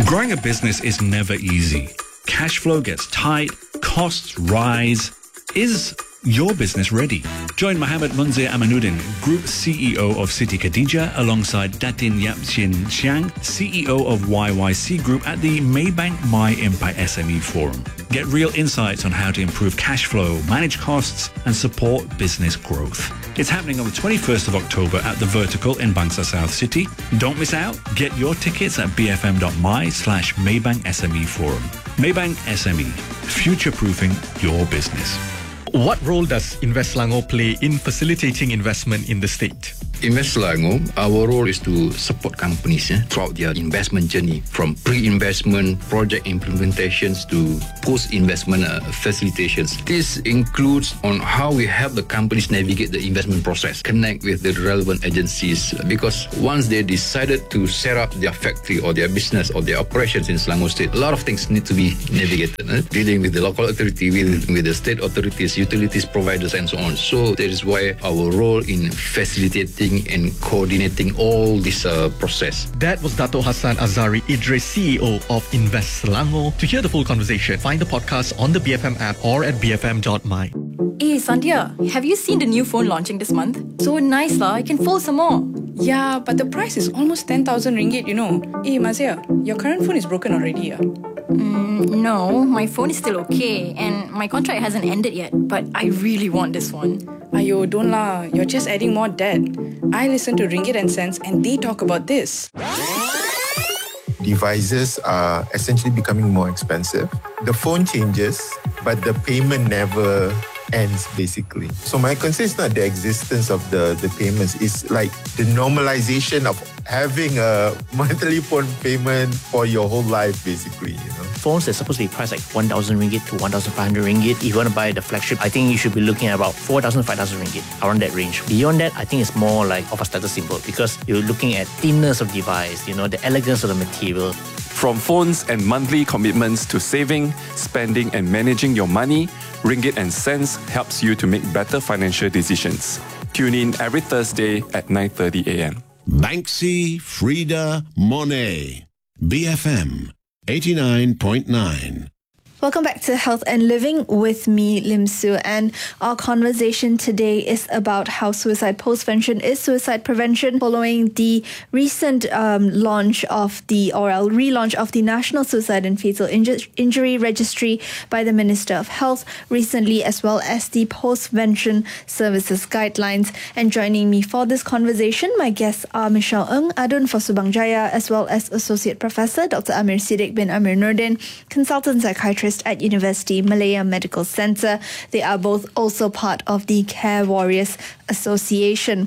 Growing a business is never easy. Cash flow gets tight, costs rise. Is your business ready? Join Mohammed Munzir Amanuddin, Group CEO of Siti Khadijah, alongside Datin Yap Chin Xiang, CEO of YYC Group at the Maybank My Impact SME Forum. Get real insights on how to improve cash flow, manage costs, and support business growth. It's happening on the 21st of October at The Vertical in Bangsa South City. Don't miss out. Get your tickets at bfm.my/Maybank SME Forum. Maybank SME, future-proofing your business. What role does Invest Selangor play in facilitating investment in the state? Invest Selangor, our role is to support companies throughout their investment journey, from pre-investment project implementations to post-investment facilitations. This includes on how we help the companies navigate the investment process, connect with the relevant agencies, because once they decided to set up their factory or their business or their operations in Selangor State, a lot of things need to be navigated, dealing with the local authority, with the state authorities, utilities providers, and so on. So that is why our role in facilitating and coordinating all this process. That was Dato' Hassan Azari Idris, CEO of Invest Selangor. To hear the full conversation, find the podcast on the BFM app or at bfm.my. Hey Sandhya, have you seen the new phone launching this month? So nice lah, I can fold some more. Yeah, but the price is almost 10,000 ringgit, you know. Hey Mazia, your current phone is broken already. No, my phone is still okay and my contract hasn't ended yet, but I really want this one. Ayo, don't lah, you're just adding more debt. I listen to Ringgit and Cents and they talk about this. Devices are essentially becoming more expensive. The phone changes, but the payment never ends, basically. So my concern is not the existence of the payments. It's like the normalization of having a monthly phone payment for your whole life, basically, you know. Phones are supposed to be priced like 1,000 ringgit to 1,500 ringgit. If you want to buy the flagship, I think you should be looking at about 4,000, 5,000 ringgit, around that range. Beyond that, I think it's more like of a status symbol because you're looking at thinness of device, you know, the elegance of the material. From phones and monthly commitments to saving, spending and managing your money, Ringgit and Cents helps you to make better financial decisions. Tune in every Thursday at 9:30 a.m. Banksy, Frida, Monet. BFM 89.9. Welcome back to Health and Living with me, Lim Su, and our conversation today is about how suicide postvention is suicide prevention following the recent relaunch of the National Suicide and Fatal Injury Registry by the Minister of Health recently, as well as the Postvention Services Guidelines. And joining me for this conversation, my guests are Michelle Ng, Adun for Subang Jaya, as well as Associate Professor Dr. Amir Siddiq bin Amir Nordin, Consultant Psychiatrist at University Malaya Medical Centre. They are both also part of the Care Warriors Association.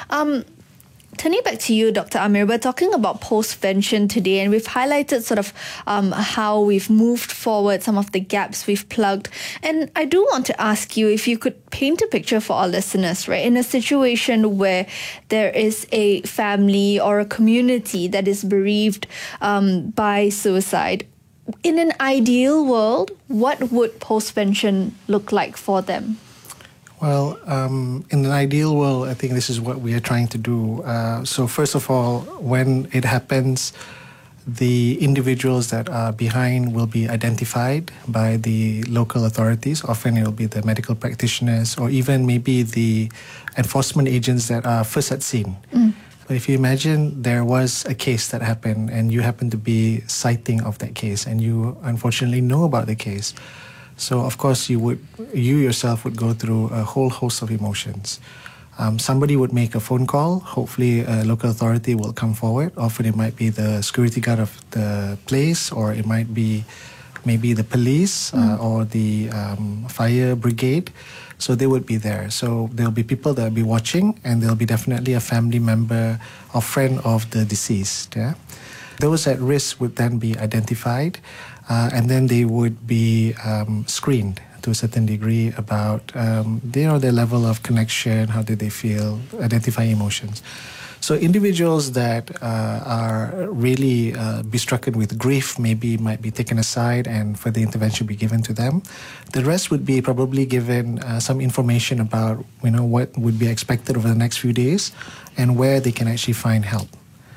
Turning back to you, Dr. Amir, we're talking about postvention today, and we've highlighted sort of how we've moved forward, some of the gaps we've plugged. And I do want to ask you if you could paint a picture for our listeners, right? In a situation where there is a family or a community that is bereaved by suicide, in an ideal world, what would postvention look like for them? Well, in an ideal world, I think this is what we are trying to do. So first of all, when it happens, the individuals that are behind will be identified by the local authorities. Often it will be the medical practitioners or even maybe the enforcement agents that are first at scene. But if you imagine there was a case that happened and you happen to be citing of that case and you unfortunately know about the case, so of course you yourself would go through a whole host of emotions. Somebody would make a phone call. Hopefully a local authority will come forward. Often it might be the security guard of the place, or it might be maybe the police or the fire brigade. So they would be there. So there'll be people that will be watching, and there'll be definitely a family member or friend of the deceased. Yeah? Those at risk would then be identified, and then they would be screened to a certain degree about their level of connection, how did they feel, identify emotions. So individuals that are really be stricken with grief maybe might be taken aside and further intervention be given to them. The rest would be probably given some information about what would be expected over the next few days and where they can actually find help.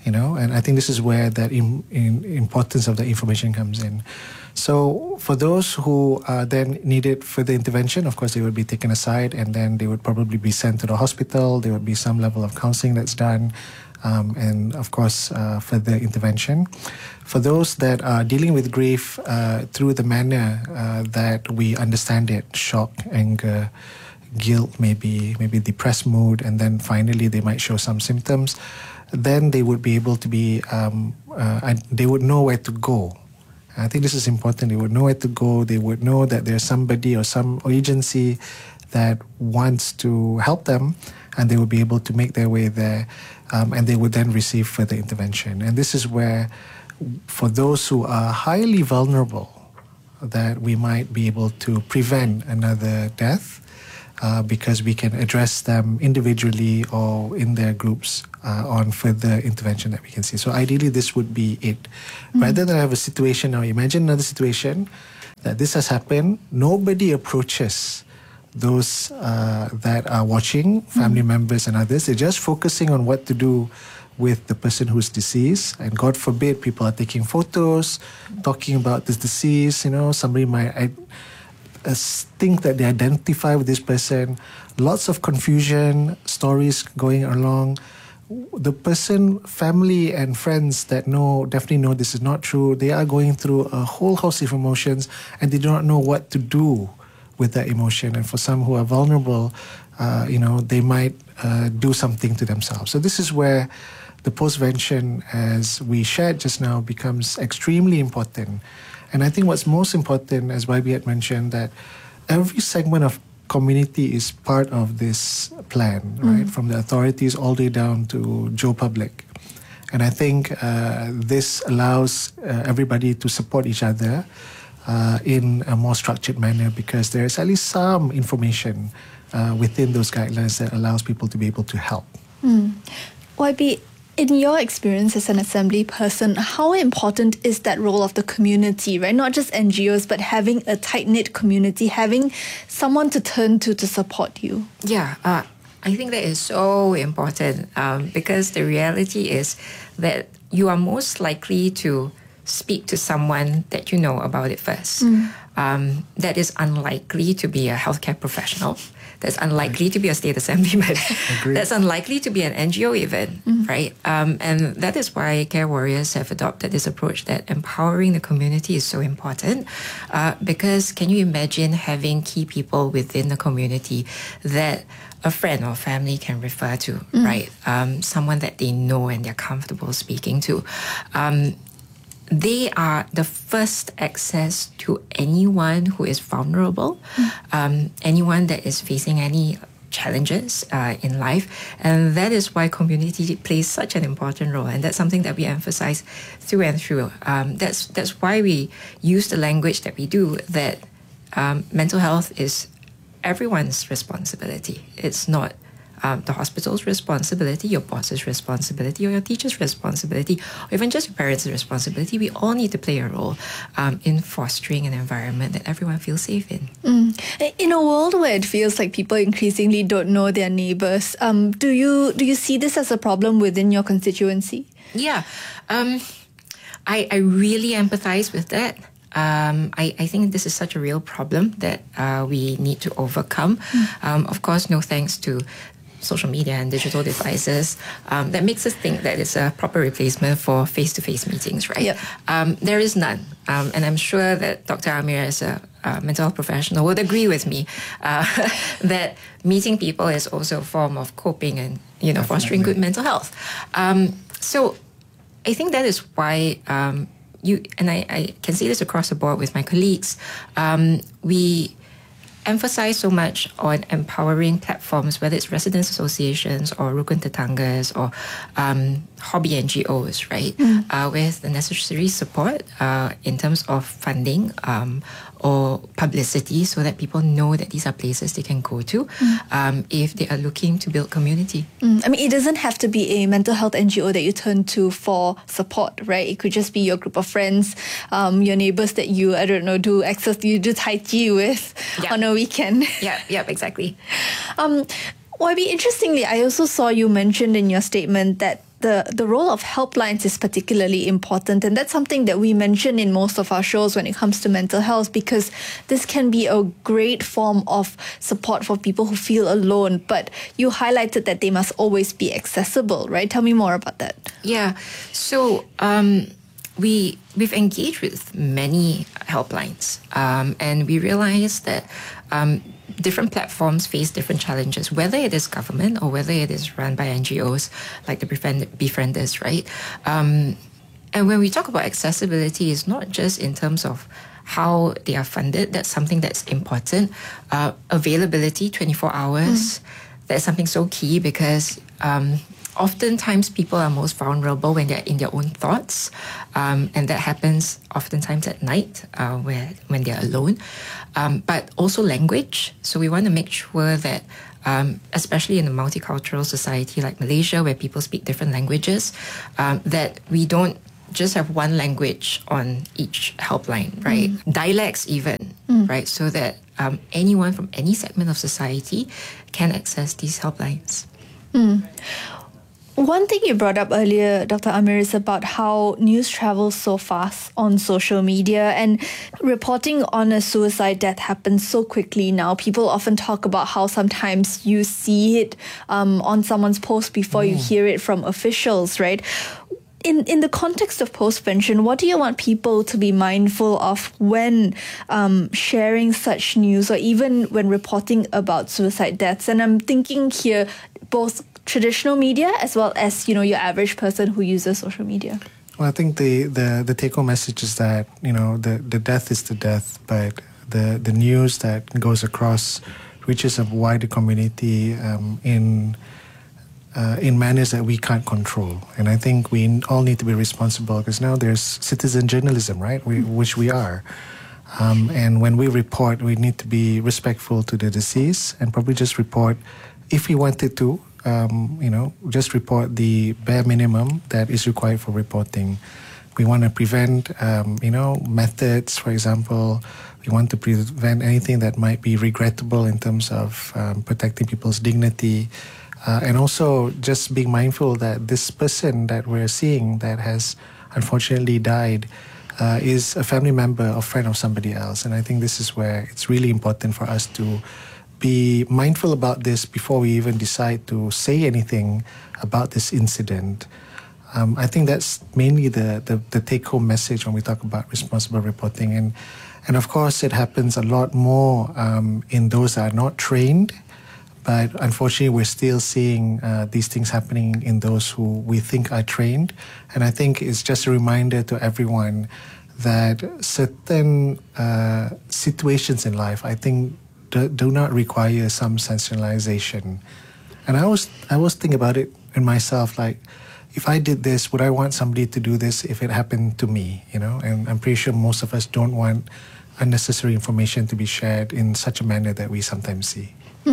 and I think this is where that importance of the information comes in. So for those who then needed further intervention, of course, they would be taken aside and then they would probably be sent to the hospital. There would be some level of counseling that's done and, of course, further intervention. For those that are dealing with grief through the manner that we understand it, shock, anger, guilt, maybe depressed mood, and then finally they might show some symptoms, then they would be able to be, they would know where to go. I think this is important. They would know where to go. They would know that there's somebody or some agency that wants to help them, and they would be able to make their way there, and they would then receive further intervention. And this is where, for those who are highly vulnerable, that we might be able to prevent another death because we can address them individually or in their groups on further intervention that we can see. So ideally, this would be it. Rather than have a situation, now imagine another situation that this has happened, nobody approaches those that are watching, family members and others. They're just focusing on what to do with the person who's deceased, and God forbid people are taking photos, talking about this deceased. Somebody might think that they identify with this person. Lots of confusion, stories going along. The person, family and friends that definitely know this is not true, they are going through a whole host of emotions and they do not know what to do with that emotion. And for some who are vulnerable, they might do something to themselves. So this is where the postvention, as we shared just now, becomes extremely important. And I think what's most important, as YB had mentioned, that every segment of community is part of this plan, right? From the authorities all the way down to Joe Public. And I think this allows everybody to support each other in a more structured manner, because there is at least some information within those guidelines that allows people to be able to help. YB, in your experience as an assembly person, how important is that role of the community, right? Not just NGOs, but having a tight-knit community, having someone to turn to support you? Yeah, I think that is so important because the reality is that you are most likely to speak to someone that you know about it first. That is unlikely to be a healthcare professional. That's unlikely to be a state assemblyman. That's unlikely to be an NGO even, right? And that is why Care Warriors have adopted this approach that empowering the community is so important. Because can you imagine having key people within the community that a friend or family can refer to, right? Someone that they know and they're comfortable speaking to. They are the first access to anyone who is vulnerable, anyone that is facing any challenges in life. And that is why community plays such an important role. And that's something that we emphasize through and through. That's why we use the language that we do, that mental health is everyone's responsibility. It's not the hospital's responsibility, your boss's responsibility, or your teacher's responsibility, or even just your parents' responsibility. We all need to play a role in fostering an environment that everyone feels safe in. In a world where it feels like people increasingly don't know their neighbours, do you see this as a problem within your constituency? Yeah, I really empathize with that. I think this is such a real problem that we need to overcome. Of course, no thanks to social media and digital devices that makes us think that it's a proper replacement for face-to-face meetings, right? Yep. There is none. And I'm sure that Dr. Amir, as a mental health professional, would agree with me that meeting people is also a form of coping and fostering good mental health. So I think that is why I can see this across the board with my colleagues, we emphasize so much on empowering platforms, whether it's residents associations or Rukun Tetanggas or hobby NGOs, right? With the necessary support in terms of funding or publicity, so that people know that these are places they can go to if they are looking to build community. I mean, it doesn't have to be a mental health NGO that you turn to for support, right? It could just be your group of friends, your neighbors that you, you do Tai Chi with on a weekend. Yeah, exactly. YB, interestingly, I also saw you mentioned in your statement that the role of helplines is particularly important, and that's something that we mention in most of our shows when it comes to mental health, because this can be a great form of support for people who feel alone. But you highlighted that they must always be accessible, right? Tell me more about that. Yeah. So we've engaged with many helplines, and we realized that different platforms face different challenges, whether it is government or whether it is run by NGOs like the Befrienders, right? And when we talk about accessibility, it's not just in terms of how they are funded. That's something that's important. Availability, 24 hours, that's something so key, because oftentimes people are most vulnerable when they're in their own thoughts, and that happens oftentimes at night when they're alone. But also language. So we want to make sure that, especially in a multicultural society like Malaysia, where people speak different languages, that we don't just have one language on each helpline, right? Dialects even, right? So that anyone from any segment of society can access these helplines. One thing you brought up earlier, Dr. Amir, is about how news travels so fast on social media, and reporting on a suicide death happens so quickly now. People often talk about how sometimes you see it on someone's post before you hear it from officials, right? In the context of postvention, what do you want people to be mindful of when sharing such news, or even when reporting about suicide deaths? And I'm thinking here both traditional media as well as, your average person who uses social media. Well, I think the take-home message is that, the death is the death, but the news that goes across reaches a wider community in manners that we can't control. And I think we all need to be responsible, because now there's citizen journalism, right? Which we are. And when we report, we need to be respectful to the deceased, and probably just report, if we wanted to, just report the bare minimum that is required for reporting. We want to prevent, methods, for example. We want to prevent anything that might be regrettable in terms of protecting people's dignity. And also just being mindful that this person that we're seeing that has unfortunately died is a family member or friend of somebody else. And I think this is where it's really important for us to be mindful about this before we even decide to say anything about this incident. I think that's mainly the take-home message when we talk about responsible reporting. And of course, it happens a lot more in those that are not trained. But unfortunately, we're still seeing these things happening in those who we think are trained. And I think it's just a reminder to everyone that certain situations in life, I think, do not require some sensationalization. And I always think about it in myself, like, if I did this, would I want somebody to do this if it happened to me? And I'm pretty sure most of us don't want unnecessary information to be shared in such a manner that we sometimes see.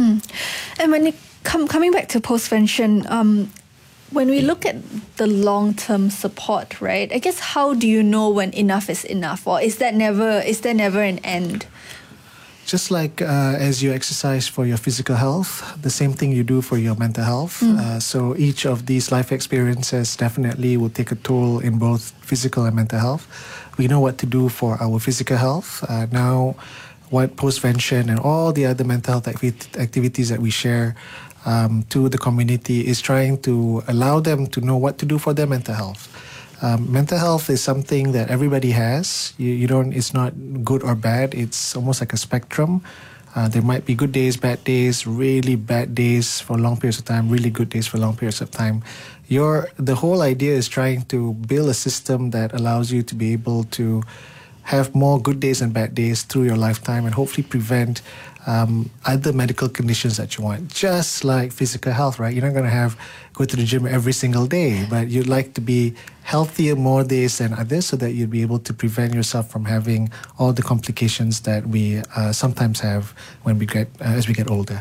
And when coming back to postvention, when we look at the long-term support, right? I guess, how do you know when enough is enough, or is there never an end? Just like as you exercise for your physical health, the same thing you do for your mental health. So each of these life experiences definitely will take a toll in both physical and mental health. We know what to do for our physical health. Now, what postvention and all the other mental health activities that we share to the community is trying to allow them to know what to do for their mental health. Mental health is something that everybody has. It's not good or bad. It's almost like a spectrum. There might be good days, bad days, really bad days for long periods of time, really good days for long periods of time. The whole idea is trying to build a system that allows you to be able to have more good days and bad days through your lifetime, and hopefully prevent other medical conditions that you want. Just like physical health, right? You're not going to go to the gym every single day, but you'd like to be healthier more days than others, so that you'd be able to prevent yourself from having all the complications that we sometimes have when as we get older.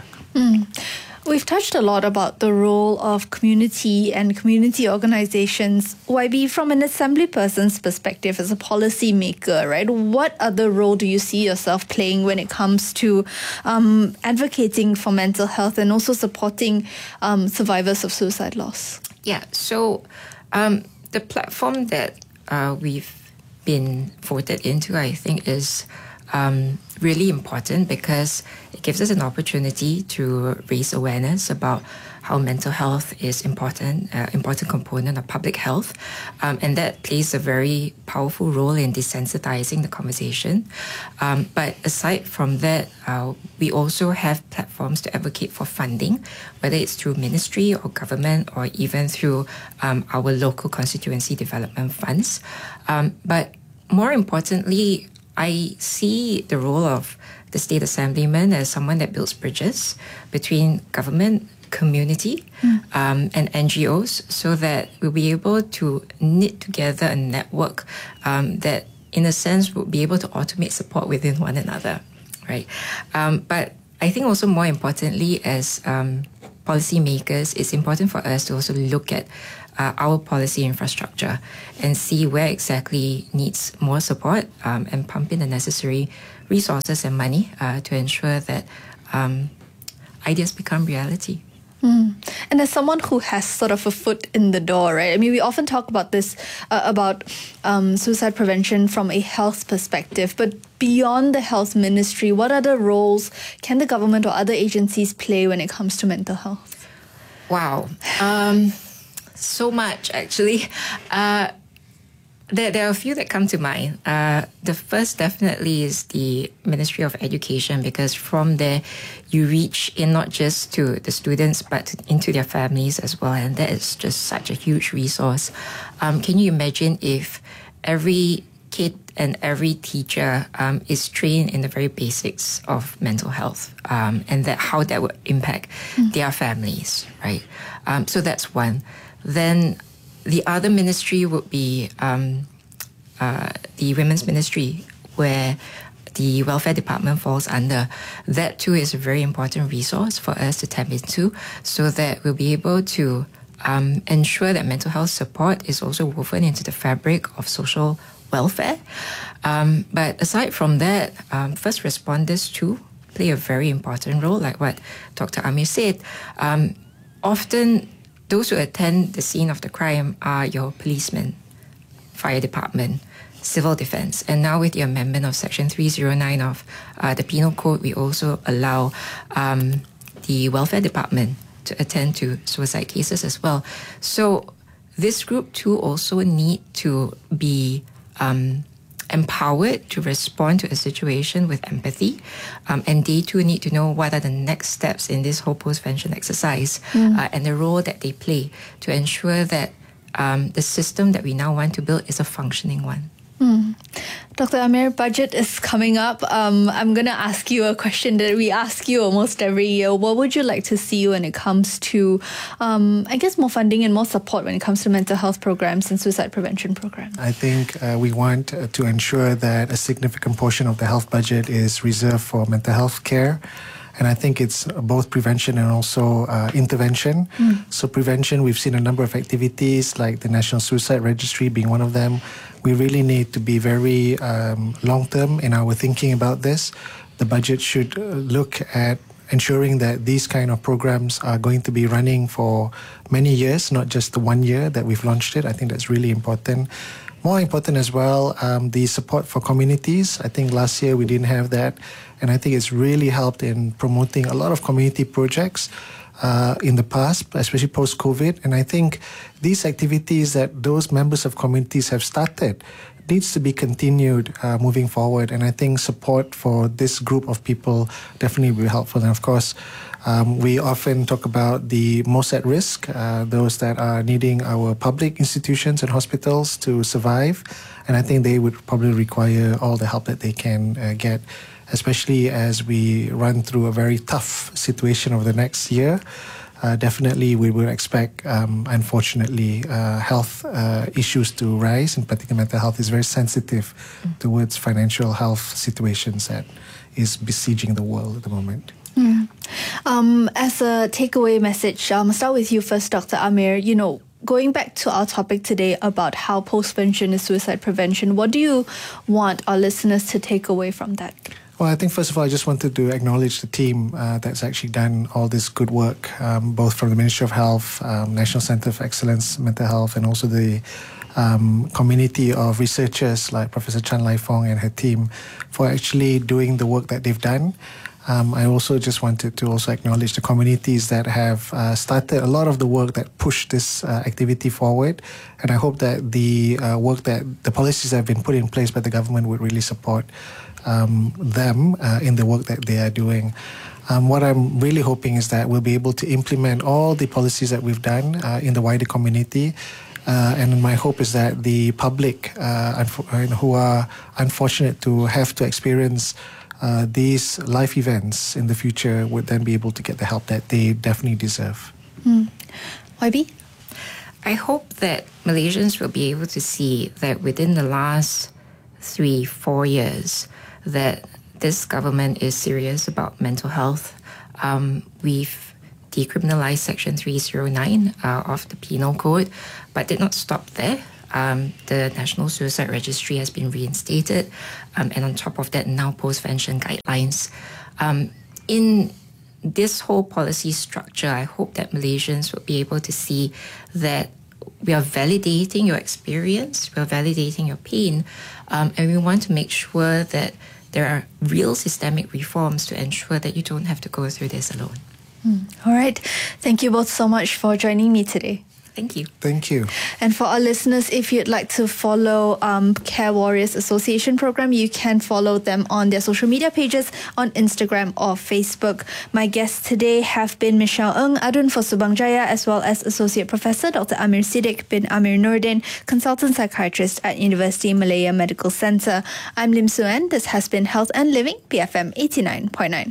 We've touched a lot about the role of community and community organizations. YB, from an assembly person's perspective as a policy maker, right? What other role do you see yourself playing when it comes to advocating for mental health and also supporting survivors of suicide loss? Yeah, so the platform that we've been voted into, I think, is really important because it gives us an opportunity to raise awareness about how mental health is important component of public health, and that plays a very powerful role in desensitizing the conversation. But aside from that, we also have platforms to advocate for funding, whether it's through ministry or government or even through our local constituency development funds. But more importantly, I see the role of the State Assemblyman as someone that builds bridges between government, community, and NGOs, so that we'll be able to knit together a network that, in a sense, will be able to automate support within one another, right? But I think also more importantly, as policymakers, it's important for us to also look at our policy infrastructure and see where exactly needs more support and pump in the necessary resources and money to ensure that ideas become reality. And as someone who has sort of a foot in the door, right? I mean, we often talk about this, about suicide prevention from a health perspective, but beyond the health ministry, what other roles can the government or other agencies play when it comes to mental health? Wow. So much, actually. There are a few that come to mind. The first definitely is the Ministry of Education, because from there you reach in not just to the students but into their families as well, and that is just such a huge resource. Can you imagine if every kid and every teacher is trained in the very basics of mental health, and that how that would impact their families, right? So that's one. Then the other ministry would be the Women's Ministry, where the Welfare Department falls under. That too is a very important resource for us to tap into, so that we'll be able to ensure that mental health support is also woven into the fabric of social welfare. But aside from that, first responders too play a very important role, like what Dr. Amir said. Often those who attend the scene of the crime are your policemen, fire department, civil defense. And now with the amendment of Section 309 of the Penal Code, we also allow the welfare department to attend to suicide cases as well. So this group too also need to be empowered to respond to a situation with empathy, and they too need to know what are the next steps in this whole post-prevention exercise, and the role that they play to ensure that the system that we now want to build is a functioning one. Dr. Amir, budget is coming up. I'm going to ask you a question that we ask you almost every year. What would you like to see when it comes to, I guess, more funding and more support when it comes to mental health programs and suicide prevention programs? I think we want to ensure that a significant portion of the health budget is reserved for mental health care. And I think it's both prevention and also intervention. So prevention, we've seen a number of activities like the National Suicide Registry being one of them. We really need to be very long-term in our thinking about this. The budget should look at ensuring that these kind of programs are going to be running for many years, not just the 1 year that we've launched it. I think that's really important. More important as well, the support for communities. I think last year we didn't have that. And I think it's really helped in promoting a lot of community projects in the past, especially post-COVID. And I think these activities that those members of communities have started needs to be continued moving forward. And I think support for this group of people definitely will be helpful. And of course, we often talk about the most at risk, those that are needing our public institutions and hospitals to survive. And I think they would probably require all the help that they can get, especially as we run through a very tough situation over the next year. Definitely, we will expect, unfortunately, health issues to rise. In particular, mental health is very sensitive towards financial health situations that is besieging the world at the moment. As a takeaway message, I'll start with you first, Dr. Amir. You know, going back to our topic today about how post-prevention is suicide prevention, what do you want our listeners to take away from that? Well, I think first of all, I just wanted to acknowledge the team that's actually done all this good work, both from the Ministry of Health, National Centre for Excellence Mental Health, and also the community of researchers like Professor Chan Lai Fong and her team for actually doing the work that they've done. I also just wanted to also acknowledge the communities that have started a lot of the work that pushed this activity forward. And I hope that the work that the policies that have been put in place by the government would really support them in the work that they are doing. What I'm really hoping is that we'll be able to implement all the policies that we've done in the wider community. And my hope is that the public who are unfortunate to have to experience these life events in the future would then be able to get the help that they definitely deserve. YB? I hope that Malaysians will be able to see that within the last 3-4 years that this government is serious about mental health. We've decriminalized Section 309 of the Penal Code, but did not stop there. The National Suicide Registry has been reinstated, and on top of that, now post-vention guidelines. In this whole policy structure, I hope that Malaysians will be able to see that we are validating your experience, we are validating your pain, and we want to make sure that there are real systemic reforms to ensure that you don't have to go through this alone. All right. Thank you both so much for joining me today. Thank you. Thank you. And for our listeners, if you'd like to follow Care Warriors Association program, you can follow them on their social media pages on Instagram or Facebook. My guests today have been Michelle Ng, Adun for Subang Jaya, as well as Associate Professor Dr. Amir Siddiq bin Amir Nordin, Consultant Psychiatrist at University Malaya Medical Centre. I'm Lim Suen. This has been Health and Living, BFM 89.9.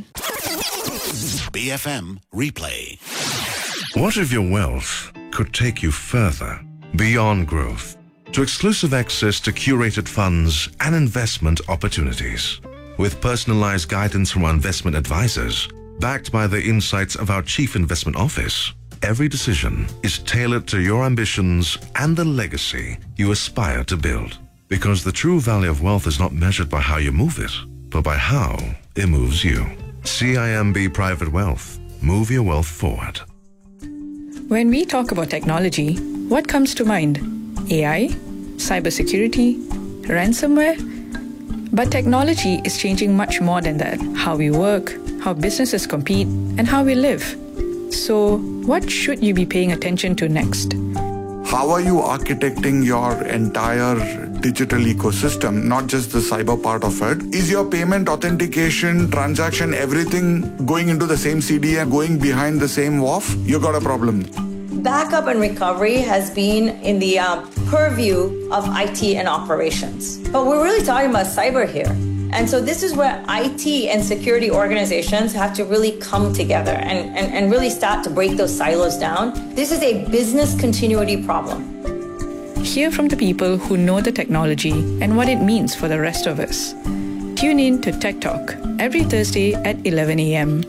BFM Replay. What if your wealth could take you further, beyond growth, to exclusive access to curated funds and investment opportunities? With personalized guidance from our investment advisors, backed by the insights of our Chief Investment Office, every decision is tailored to your ambitions and the legacy you aspire to build. Because the true value of wealth is not measured by how you move it, but by how it moves you. CIMB Private Wealth. Move your wealth forward. When we talk about technology, what comes to mind? AI? Cybersecurity? Ransomware? But technology is changing much more than that. How we work, how businesses compete, and how we live. So, what should you be paying attention to next? How are you architecting your entire digital ecosystem, not just the cyber part of it? Is your payment, authentication, transaction, everything going into the same CD and going behind the same WAF? You got a problem. Backup and recovery has been in the purview of IT and operations. But we're really talking about cyber here. And so this is where IT and security organizations have to really come together and really start to break those silos down. This is a business continuity problem. Hear from the people who know the technology and what it means for the rest of us. Tune in to Tech Talk every Thursday at 11 a.m.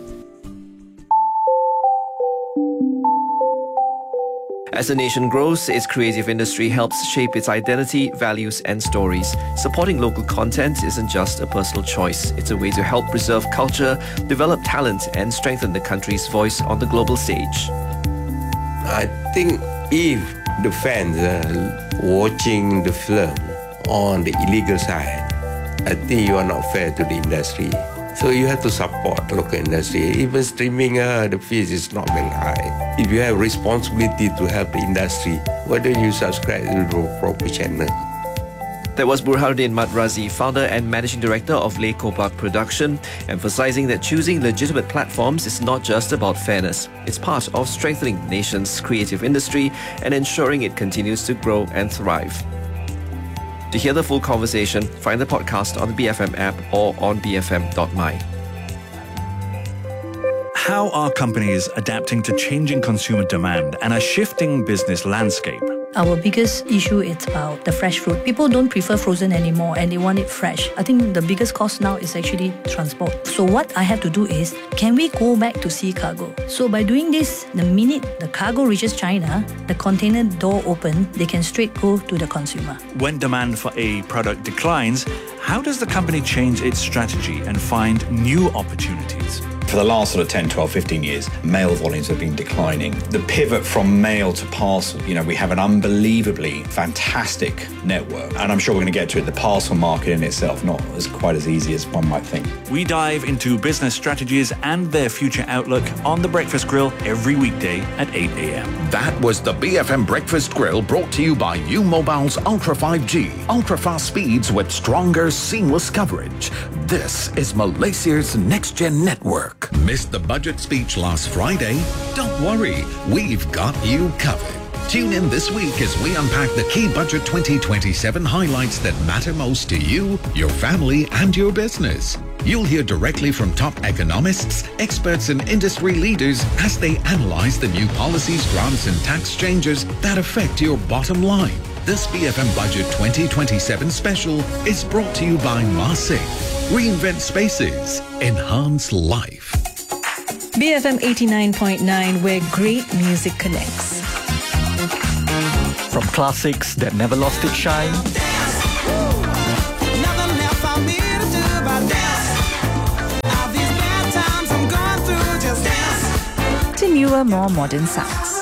As a nation grows, its creative industry helps shape its identity, values, and stories. Supporting local content isn't just a personal choice. It's a way to help preserve culture, develop talent, and strengthen the country's voice on the global stage. I think if the fans are watching the film on the illegal side, I think you are not fair to the industry. So you have to support the local industry. Even streaming, the fees is not very high. If you have responsibility to help the industry, why don't you subscribe to the proper channel? That was Burhanuddin Madrazi, founder and managing director of Le Kopak Production, emphasizing that choosing legitimate platforms is not just about fairness. It's part of strengthening the nation's creative industry and ensuring it continues to grow and thrive. To hear the full conversation, find the podcast on the BFM app or on bfm.my. How are companies adapting to changing consumer demand and a shifting business landscape? Our biggest issue is about the fresh fruit. People don't prefer frozen anymore and they want it fresh. I think the biggest cost now is actually transport. So what I have to do is, can we go back to sea cargo? So by doing this, the minute the cargo reaches China, the container door open, they can straight go to the consumer. When demand for a product declines, how does the company change its strategy and find new opportunities? For the last sort of 10, 12, 15 years, mail volumes have been declining. The pivot from mail to parcel, we have an unbelievably fantastic network. And I'm sure we're going to get to it. The parcel market in itself, not as quite as easy as one might think. We dive into business strategies and their future outlook on The Breakfast Grill every weekday at 8 a.m. That was the BFM Breakfast Grill, brought to you by U-Mobile's Ultra 5G. Ultra-fast speeds with stronger, seamless coverage. This is Malaysia's next-gen network. Missed the budget speech last Friday? Don't worry, we've got you covered. Tune in this week as we unpack the key Budget 2027 highlights that matter most to you, your family, and your business. You'll hear directly from top economists, experts, and industry leaders as they analyze the new policies, grants, and tax changes that affect your bottom line. This BFM Budget 2027 special is brought to you by Masing. Reinvent spaces, enhance life. BFM 89.9, where great music connects. From classics that never lost its shine to newer, more modern sounds.